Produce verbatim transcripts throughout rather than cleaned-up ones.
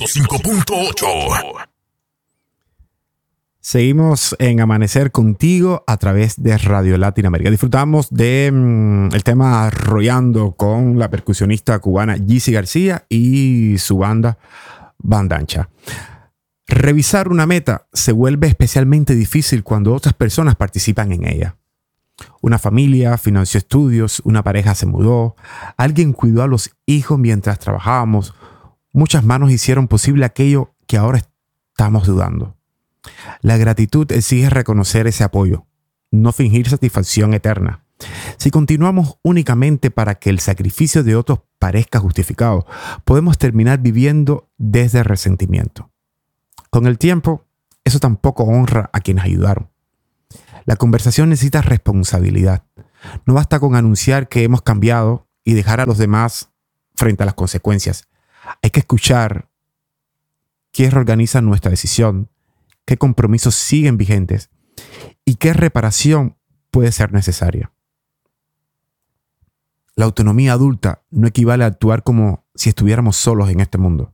ciento cinco punto ocho. Seguimos en Amanecer Contigo a través de Radio Latinoamérica. Disfrutamos de mm, el tema Arrollando con la percusionista cubana Gisy García y su banda Banda Ancha. Revisar una meta se vuelve especialmente difícil cuando otras personas participan en ella. Una familia financió estudios, una pareja se mudó, alguien cuidó a los hijos mientras trabajábamos. Muchas manos hicieron posible aquello que ahora estamos dudando. La gratitud exige reconocer ese apoyo, no fingir satisfacción eterna. Si continuamos únicamente para que el sacrificio de otros parezca justificado, podemos terminar viviendo desde el resentimiento. Con el tiempo, eso tampoco honra a quienes ayudaron. La conversación necesita responsabilidad. No basta con anunciar que hemos cambiado y dejar a los demás frente a las consecuencias. Hay que escuchar quién reorganiza nuestra decisión, qué compromisos siguen vigentes y qué reparación puede ser necesaria. La autonomía adulta no equivale a actuar como si estuviéramos solos en este mundo.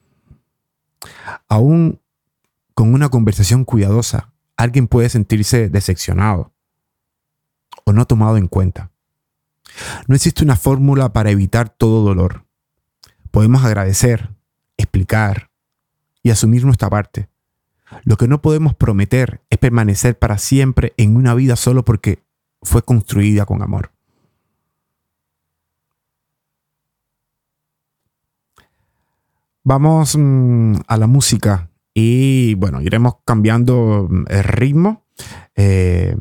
Aún con una conversación cuidadosa, alguien puede sentirse decepcionado o no tomado en cuenta. No existe una fórmula para evitar todo dolor. Podemos agradecer, explicar y asumir nuestra parte. Lo que no podemos prometer es permanecer para siempre en una vida solo porque fue construida con amor. Vamos mmm, a la música y bueno, iremos cambiando el ritmo eh,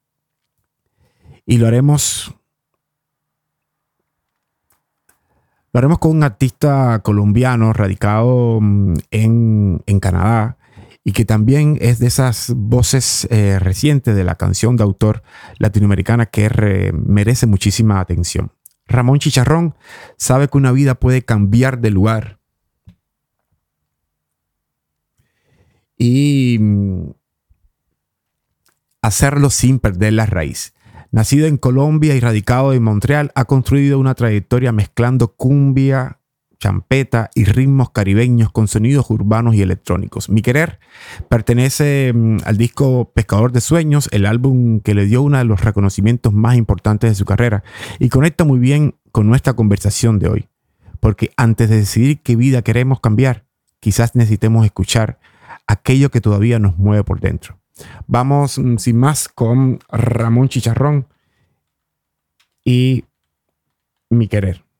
y lo haremos, lo haremos con un artista colombiano radicado en, en Canadá, y que también es de esas voces eh, recientes de la canción de autor latinoamericana que re, merece muchísima atención. Ramón Chicharrón sabe que una vida puede cambiar de lugar y mm, hacerlo sin perder la raíz. Nacido en Colombia y radicado en Montreal, ha construido una trayectoria mezclando cumbia, champeta y ritmos caribeños con sonidos urbanos y electrónicos. Mi Querer pertenece mm, al disco Pescador de Sueños, el álbum que le dio uno de los reconocimientos más importantes de su carrera, y conecta muy bien con nuestra conversación de hoy, porque antes de decidir qué vida queremos cambiar, quizás necesitemos escuchar aquello que todavía nos mueve por dentro. Vamos mm, sin más con Ramón Chicharrón y Mi Querer.